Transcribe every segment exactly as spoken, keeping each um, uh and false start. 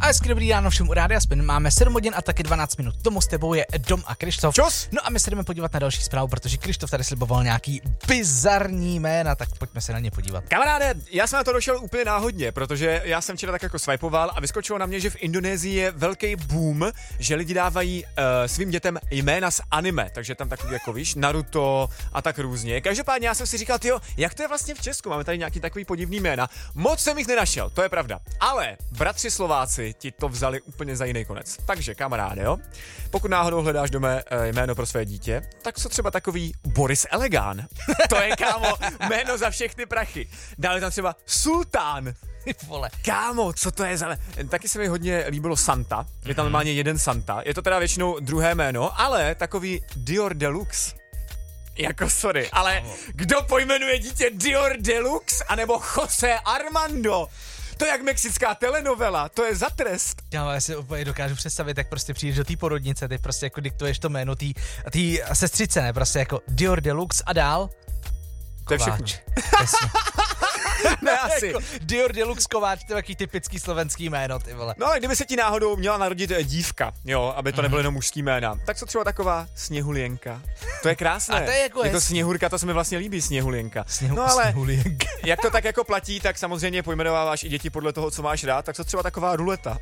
A hezky dobrý ráno všem u Rádia Spin. Máme sedm hodin a taky dvanáct minut. Tomu s tebou je Dom a Krištof. Čus! No a my se jdeme podívat na další zprávu, protože Krištof tady sliboval nějaký bizarní jména, tak pojďme se na ně podívat. Kamaráde, já jsem na to došel úplně náhodně, protože já jsem včera tak jako swipeoval a vyskočilo na mě, že v Indonésii je velký boom, že lidi dávají uh, svým dětem jména z anime, takže tam takový jako víš, Naruto a tak různě. Každopádně já jsem si říkal, tyjo, jak to je vlastně v Česku? Máme tady nějaký takový podivný jména. Moc jsem jich nenašel, to je pravda. Ale bratři Slováci ti to vzali úplně za jiný konec. Takže kamaráde, jo, pokud náhodou hledáš doma jméno pro své dítě, tak co třeba takový Boris Elegán. To je, kámo, jméno za všechny prachy. Dále tam třeba Sultán. Vole. Kámo, co to je za... Taky se mi hodně líbilo Santa. Je tam normálně jeden Santa. Je to teda většinou druhé jméno, ale takový Dior Deluxe. Jako sorry, ale kdo pojmenuje dítě Dior Deluxe anebo José Armando? To je jak mexická telenovela, to je za trest. Já si úplně dokážu představit, jak prostě přijdeš do té porodnice, ty prostě jako diktuješ to jméno tý, tý sestřice, ne? Prostě jako Dior Deluxe a dál. To je všechno. Jasně. Ne, asi. Jako Dior Deluxe Kováč, to je takový typický slovenský jméno, ty vole. No, kdyby se ti náhodou měla narodit dívka, jo, aby to nebylo jenom mužský jména, tak co třeba taková Sněhulienka? To je krásné. A to je jako, jako hezký. Sněhurka, to se mi vlastně líbí, Sněhulienka. Sněhu, no ale Sněhulienka. jak to tak jako platí, tak samozřejmě pojmenováváš i děti podle toho, co máš rád, tak co třeba taková Ruleta?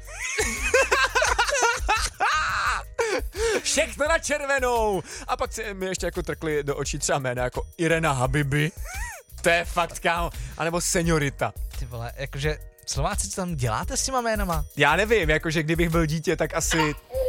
Všechno na červenou! A pak se mi ještě jako trkli do očí třeba jména jako Irena Habibi. To je fakt, kámo. A nebo Seniorita. Ty vole, jakože Slováci, co tam děláte s těma jménama? Já nevím, jakože kdybych byl dítě, tak asi